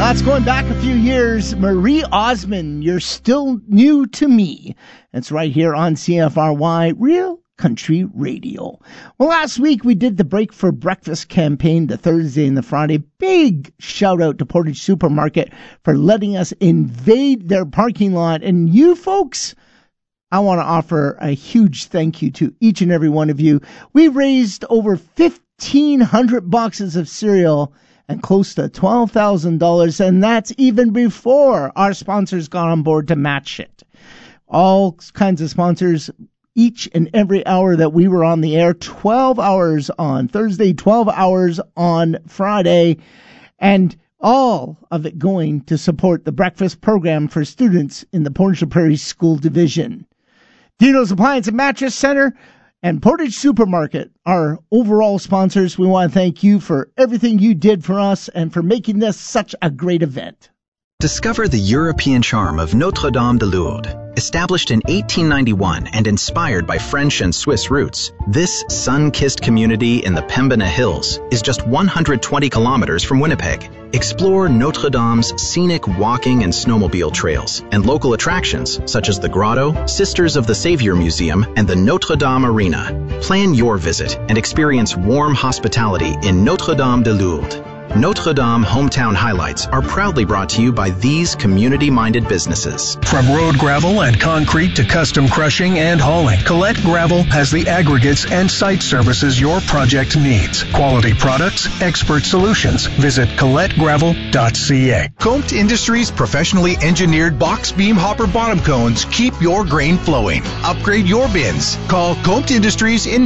That's going back a few years. Marie Osmond, You're Still New to Me. It's right here on CFRY, Real Country Radio. Well, last week we did the Break for Breakfast campaign, the Thursday and the Friday. Big shout out to Portage Supermarket for letting us invade their parking lot. And you folks, I want to offer a huge thank you to each and every one of you. We raised over 1,500 boxes of cereal and close to $12,000, and that's even before our sponsors got on board to match it. All kinds of sponsors each and every hour that we were on the air, 12 hours on Thursday, 12 hours on Friday, and all of it going to support the breakfast program for students in the Portage la Prairie School Division. Dino's Appliance and Mattress Center and Portage Supermarket, our overall sponsors. We want to thank you for everything you did for us and for making this such a great event. Discover the European charm of Notre-Dame de Lourdes. Established in 1891 and inspired by French and Swiss roots, this sun-kissed community in the Pembina Hills is just 120 kilometers from Winnipeg. Explore Notre-Dame's scenic walking and snowmobile trails and local attractions such as the Grotto, Sisters of the Savior Museum, and the Notre-Dame Arena. Plan your visit and experience warm hospitality in Notre-Dame de Lourdes. Notre-Dame Hometown Highlights are proudly brought to you by these community-minded businesses. From road gravel and concrete to custom crushing and hauling, Colette Gravel has the aggregates and site services your project needs. Quality products, expert solutions. Visit ColetteGravel.ca. Comte Industries' professionally engineered box beam hopper bottom cones keep your grain flowing. Upgrade your bins. Call Comte Industries in